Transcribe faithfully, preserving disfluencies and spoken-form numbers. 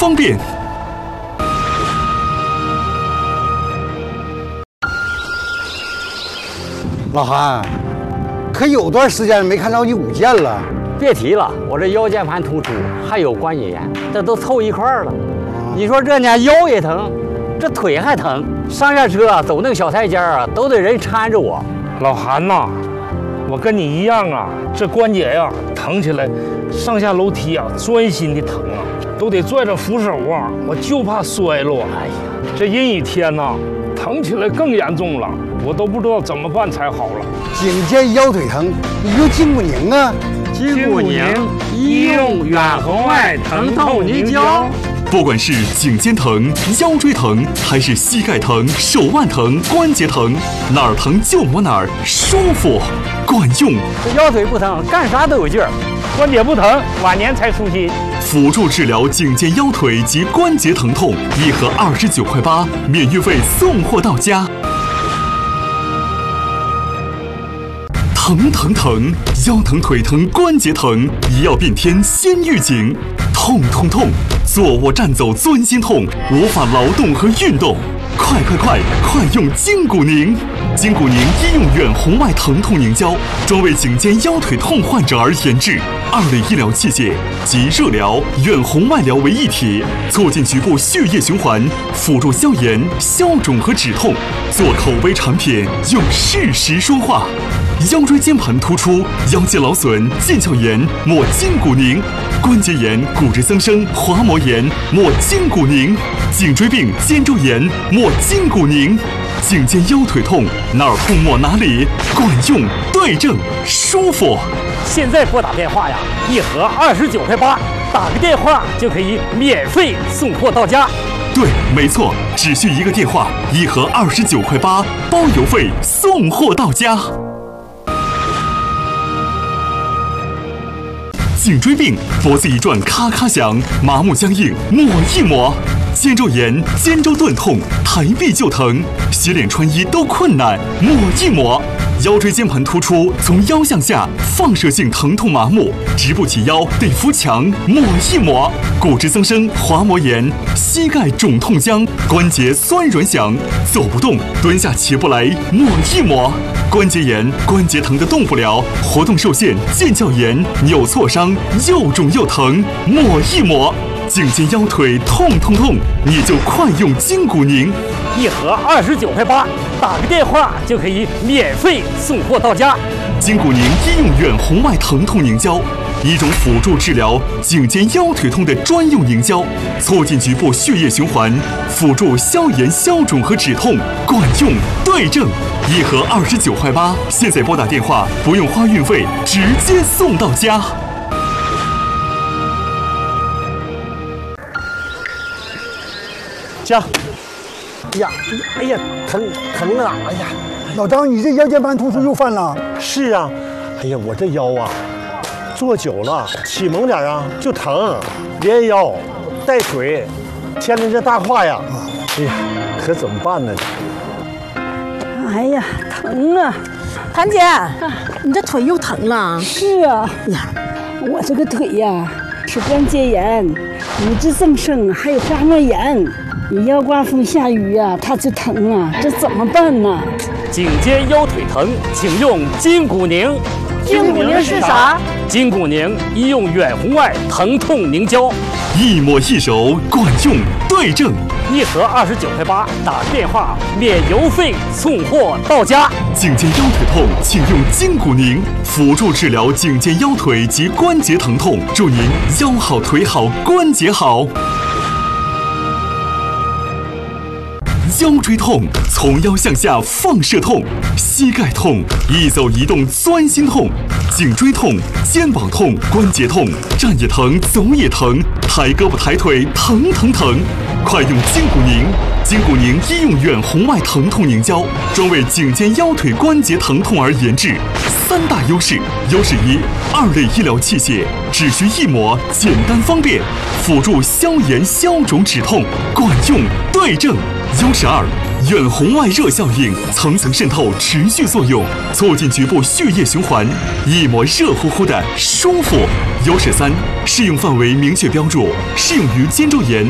方便。 老韩，可有段时间没看到你舞剑了。 别提了，我这腰间盘突出，还有关节炎，这都凑一块儿了。啊、你说这家腰也疼，这腿还疼，上下车走那个小台阶啊，都得人搀着我。 老韩呐，我跟你一样啊，这关节呀疼起来，上下楼梯啊钻心的疼啊，都得拽着扶手啊，我就怕摔落。哎呀，这阴雨天呐，疼起来更严重了。我都不知道怎么办才好了。 颈肩腰腿疼，你用筋骨宁啊！ 筋骨宁医用远红外疼痛凝胶。 不管是颈肩疼、腰椎疼，还是膝盖疼、手腕疼、关节疼，哪儿疼就抹哪儿，舒服，管用。 这腰腿不疼，干啥都有劲儿； 关节不疼，晚年才舒心。 辅助治疗颈肩腰腿及关节疼痛，一盒二十九块八，免运费送货到家。疼疼疼，腰疼腿疼关节疼，医药变天先预警。痛痛痛，坐卧站走钻心痛，无法劳动和运动。快快快，快用筋骨宁！筋骨宁医用远红外疼痛凝胶，专为颈肩腰腿痛患者而研制，二类医疗器械集热疗、远红外疗为一体，促进局部血液循环，辅助消炎、消肿和止痛。做口碑产品，用事实说话。腰椎间盘突出、腰间劳损、腱鞘炎，抹筋骨宁；关节炎、骨质增生、滑膜炎，抹筋骨宁；颈椎病、肩周炎，抹筋骨宁；颈肩腰腿痛，哪儿痛抹哪里，管用、对症、舒服。 现在拨打电话呀，一盒二十九块八，打个电话就可以免费送货到家。 对，没错，只需一个电话，一盒二十九块八，包邮费，送货到家。颈椎病，脖子一转咔咔响，麻木僵硬，抹一抹；肩周炎、肩周钝痛，抬臂就疼，洗脸穿衣都困难，抹一抹；腰椎间盘突出，从腰向下，放射性疼痛麻木，直不起腰，得扶墙，抹一抹；骨质增生、滑膜炎，膝盖肿痛僵，关节酸软响，走不动，蹲下起不来，抹一抹；关节炎、关节疼得动不了，活动受限，腱鞘炎、扭挫伤，又肿又疼，抹一抹；颈肩腰腿痛痛痛，你就快用筋骨宁， 一盒二十九块八，打个电话就可以免费送货到家。 筋骨宁医用远红外疼痛凝胶，一种辅助治疗颈肩腰腿痛的专用凝胶，促进局部血液循环，辅助消炎消肿和止痛，管用对症。一盒二十九块八，现在拨打电话不用花运费，直接送到家。 家，哎呀，哎呀，疼疼啊！哎呀， 老张，你这腰间盘突出又犯了？ 是啊，哎呀，我这腰啊，坐久了起猛点啊就疼，连腰带腿，牵着这大胯呀，哎呀，可怎么办呢？ 哎呀，疼啊！ 谭姐，你这腿又疼了？ 是啊，呀，我这个腿呀是关节炎、骨质增生，还有滑膜炎。你要刮风下雨呀、啊，它就疼啊，这怎么办呢？ 颈肩腰腿疼，请用筋骨宁。 筋骨宁是啥？ 筋骨宁医用远红外疼痛凝胶， 一抹一揉，管用对症。 一盒二十九块八，打电话免邮费送货到家。 颈肩腰腿痛，请用筋骨宁，辅助治疗颈肩腰腿及关节疼痛，祝您腰好腿好关节好。腰椎痛，从腰向下放射痛；膝盖痛，一走一动钻心痛；颈椎痛，肩膀痛，关节痛，站也疼，走也疼，抬胳膊抬腿疼疼疼。快用筋骨宁！筋骨宁医用远红外疼痛凝胶，专为颈肩腰腿关节疼痛而研制。三大优势：优势一，二类医疗器械，只需一抹，简单方便，辅助消炎消肿止痛，管用对症。优势二，远红外热效应，层层渗透，持续作用，促进局部血液循环，一抹热乎乎的舒服。优势三，适用范围明确标注，适用于肩周炎、